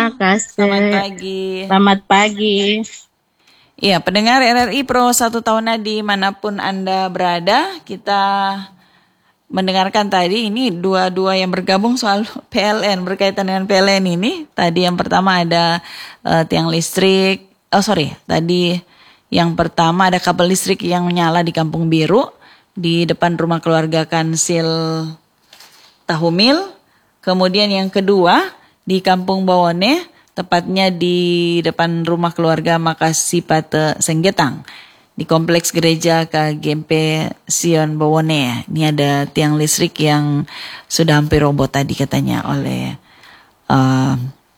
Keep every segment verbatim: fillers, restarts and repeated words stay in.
Selamat Kase. pagi. Selamat pagi. Iya, pendengar R R I Pro satu tahun dimanapun Anda berada, kita mendengarkan tadi ini dua-dua yang bergabung soal P L N, berkaitan dengan P L N ini. Tadi yang pertama ada uh, tiang listrik, oh sorry, tadi yang pertama ada kabel listrik yang menyala di Kampung Biru, di depan rumah keluarga Kansil Tahumil. Kemudian yang kedua di Kampung Bawone, tepatnya di depan rumah keluarga Makasipate Senggetang, di kompleks gereja K G M P Sion Bawone. Ini ada tiang listrik yang sudah hampir roboh tadi katanya oleh uh,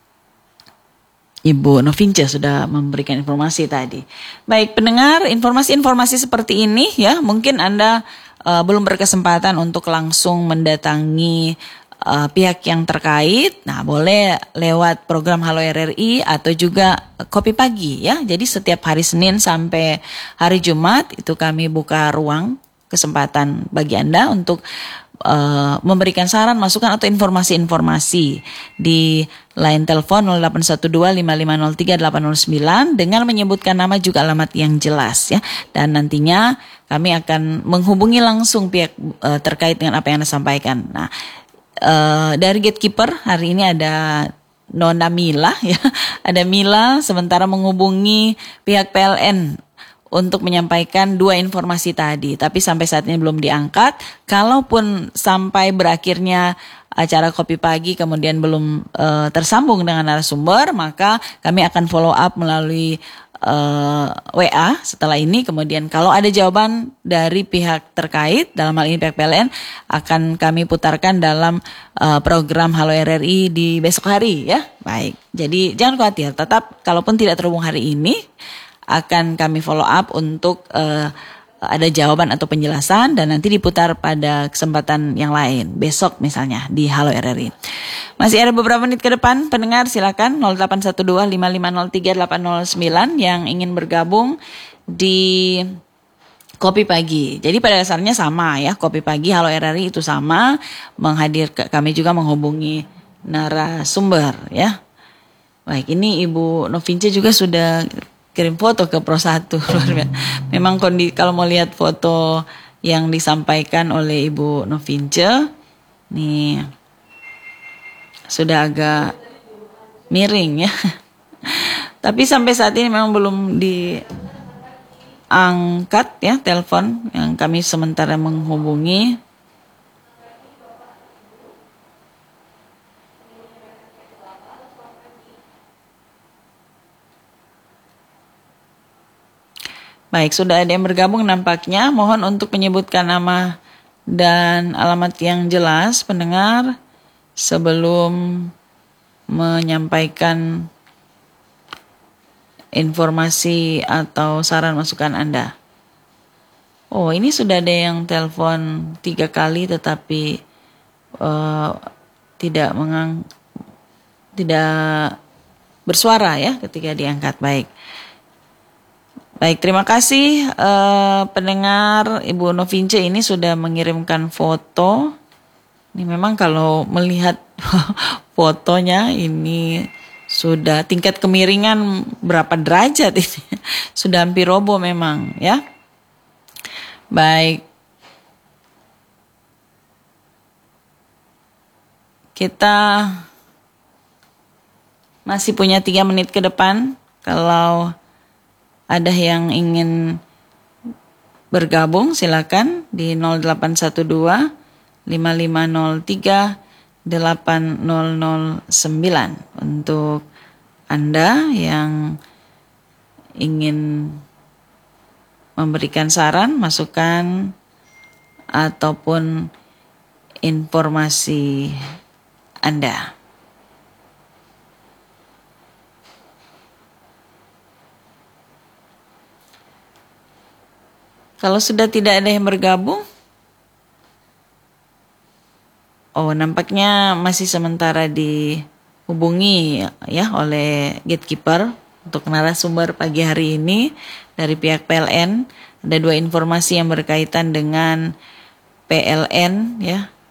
Ibu Novince sudah memberikan informasi tadi. Baik pendengar, informasi-informasi seperti ini ya, mungkin Anda uh, belum berkesempatan untuk langsung mendatangi Uh, pihak yang terkait. Nah, boleh lewat program Halo R R I atau juga Kopi Pagi ya. Jadi setiap hari Senin sampai hari Jumat itu kami buka ruang kesempatan bagi Anda untuk uh, memberikan saran, masukan atau informasi-informasi di line telepon nol delapan satu dua lima lima nol tiga delapan nol sembilan dengan menyebutkan nama juga alamat yang jelas ya. Dan nantinya kami akan menghubungi langsung pihak uh, terkait dengan apa yang Anda sampaikan. Nah, Uh, dari gatekeeper hari ini ada Nona Mila ya, ada Mila sementara menghubungi pihak P L N untuk menyampaikan dua informasi tadi, tapi sampai saat ini belum diangkat. Kalaupun sampai berakhirnya acara Kopi Pagi kemudian belum uh, tersambung dengan narasumber, maka kami akan follow up melalui Uh, W A setelah ini. Kemudian kalau ada jawaban dari pihak terkait, dalam hal ini pihak P L N, akan kami putarkan dalam uh, program Halo R R I di besok hari ya. Baik, jadi jangan khawatir, tetap kalaupun tidak terhubung hari ini akan kami follow up untuk uh, ada jawaban atau penjelasan dan nanti diputar pada kesempatan yang lain, besok misalnya di Halo R R I. Masih ada beberapa menit ke depan, pendengar silakan nol delapan satu dua lima lima nol tiga delapan nol sembilan yang ingin bergabung di Kopi Pagi. Jadi pada dasarnya sama ya, Kopi Pagi Halo R R I itu sama, menghadirkan kami juga menghubungi narasumber ya. Baik, ini Ibu Novince juga sudah kirim foto ke Pro satu. Memang kondi, kalau mau lihat foto yang disampaikan oleh Ibu Novince, nih sudah agak miring ya. Tapi sampai saat ini memang belum diangkat ya telepon yang kami sementara menghubungi. Baik, sudah ada yang bergabung nampaknya. Mohon untuk menyebutkan nama dan alamat yang jelas, pendengar, sebelum menyampaikan informasi atau saran masukan Anda. Oh, ini sudah ada yang telepon tiga kali tetapi uh, tidak mengang, tidak bersuara ya ketika diangkat. Baik. Baik, terima kasih uh, pendengar. Ibu Novince ini sudah mengirimkan foto. Ini memang kalau melihat fotonya ini sudah tingkat kemiringan berapa derajat ini. Sudah hampir roboh memang ya. Baik. Kita masih punya tiga menit ke depan. Kalau ada yang ingin bergabung silakan di nol delapan satu dua lima lima nol tiga delapan nol nol sembilan untuk Anda yang ingin memberikan saran, masukan ataupun informasi Anda. Kalau sudah tidak ada yang bergabung, oh nampaknya masih sementara dihubungi ya oleh gatekeeper untuk narasumber pagi hari ini dari pihak P L N. Ada dua informasi yang berkaitan dengan P L N ya,